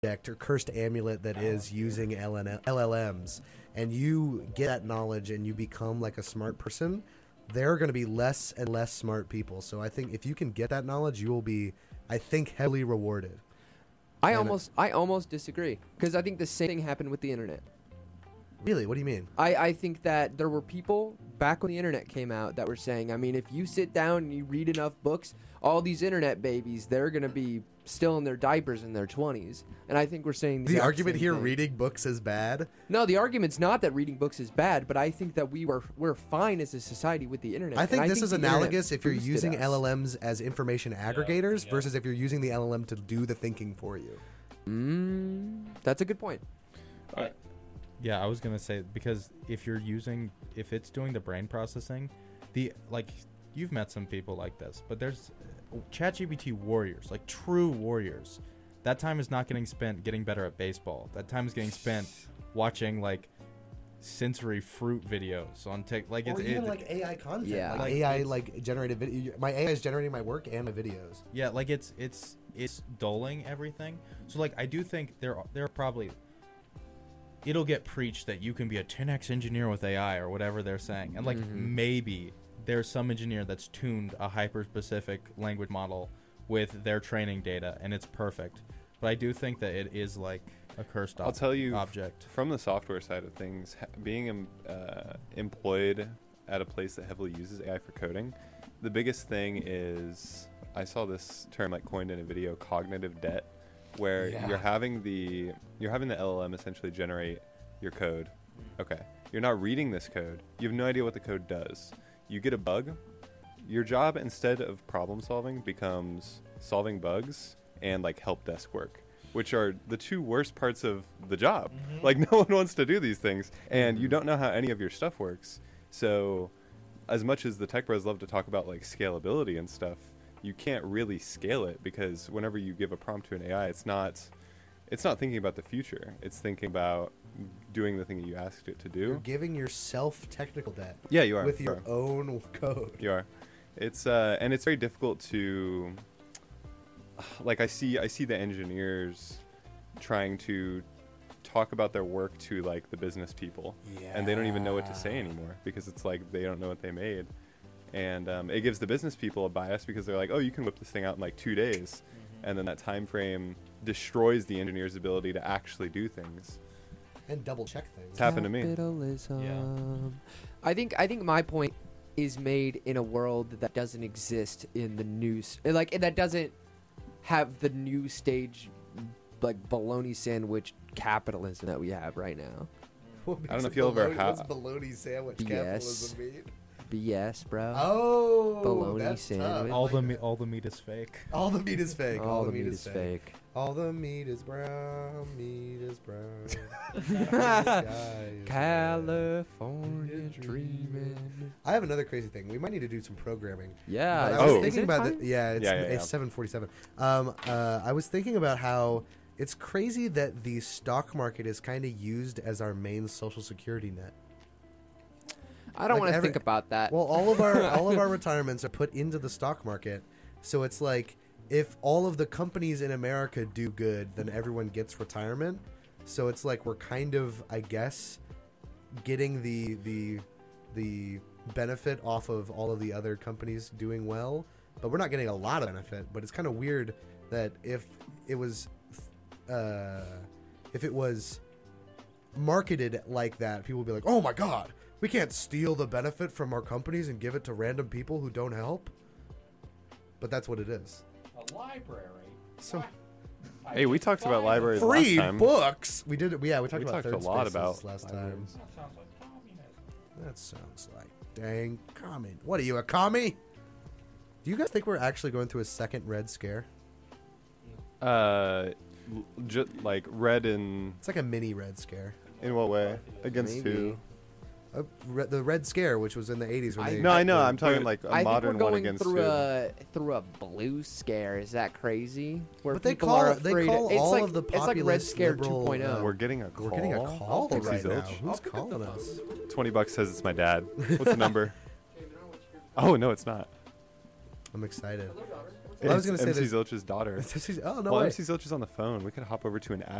or cursed amulet that is using LLMs, and you get that knowledge and you become like a smart person, there are going to be less and less smart people. So I think if you can get that knowledge, you will be, I think, heavily rewarded. I almost disagree, because I think the same thing happened with the internet. Really? What do you mean? I think that there were people back when the internet came out that were saying, I mean, if you sit down and you read enough books, all these internet babies, they're going to be still in their diapers in their 20s. And I think we're saying the argument here, reading books is bad? No, the argument's not that reading books is bad, but I think that we're fine as a society with the internet. I think this is analogous if you're using LLMs as information aggregators versus if you're using the LLM to do the thinking for you. That's a good point. Yeah, I was gonna say, because if it's doing the brain processing, you've met some people like this, but there's ChatGPT warriors, like true warriors. That time is not getting spent getting better at baseball. That time is getting spent watching like sensory fruit videos on TikTok. Or even like AI content. Yeah. Like AI like generated video. My AI is generating my work and my videos. Yeah, like it's dulling everything. So like I do think there are probably, it'll get preached that you can be a 10x engineer with AI or whatever they're saying. And like maybe there's some engineer that's tuned a hyper-specific language model with their training data and it's perfect. But I do think that it is like a cursed object. I'll tell you, from the software side of things, being employed at a place that heavily uses AI for coding, the biggest thing is, I saw this term like coined in a video, cognitive debt, where you're having the LLM essentially generate your code. Okay, you're not reading this code. You have no idea what the code does. You get a bug. Your job, instead of problem solving, becomes solving bugs and like help desk work, which are the two worst parts of the job. Like no one wants to do these things, and you don't know how any of your stuff works. So as much as the tech bros love to talk about like scalability and stuff, you can't really scale it, because whenever you give a prompt to an AI, it's not thinking about the future. It's thinking about doing the thing that you asked it to do. You're giving yourself technical debt. Yeah, you are. With your own code. You are. It's and it's very difficult to, like, I see the engineers trying to talk about their work to like the business people, and they don't even know what to say anymore, because it's like they don't know what they made. And it gives the business people a bias, because they're like, oh, you can whip this thing out in like 2 days. And then that time frame destroys the engineer's ability to actually do things. And double check things. It's happened to me. Capitalism. I think my point is made in a world that doesn't exist in the news. Like, that doesn't have the new stage, like, bologna sandwich capitalism that we have right now. I don't know if you'll ever have... What's bologna sandwich capitalism mean? BS, bro. Oh, bologna that's sandwich. Tough. All the meat is fake. All the meat is fake. All the meat is fake. All the meat is brown. Meat is brown. California dreaming. I have another crazy thing. We might need to do some programming. Yeah. I was thinking about it. Yeah, it's 7:47. I was thinking about how it's crazy that the stock market is kind of used as our main social security net. I don't want to think about that. Well, all of our retirements are put into the stock market, so it's like if all of the companies in America do good, then everyone gets retirement. So it's like we're kind of, I guess, getting the benefit off of all of the other companies doing well, but we're not getting a lot of benefit. But it's kind of weird that if it was marketed like that, people would be like, "Oh my God, we can't steal the benefit from our companies and give it to random people who don't help." But that's what it is. A library. So, hey, we talked about libraries free last time. books. We did. Yeah, we talked about a lot about last time. That sounds like communism. That sounds like dang commie. What are you, a commie? Do you guys think we're actually going through a second Red Scare? Like Red in... It's like a mini Red Scare. In what way? Against who? The Red Scare, which was in the 80s. When I know. I'm talking like a modern one against through a blue scare. Is that crazy? Where but they people call are afraid. all like, of the it's like Red Scare liberal, 2.0. We're getting a call. We're getting a call right now. Zilch. Who's calling us? $20 says it's my dad. What's the number? Oh, no, it's not. I'm excited. Well, I was It's gonna say MC this. Zilch's daughter. Oh no Well, way! MC Zilch is on the phone. We could hop over to an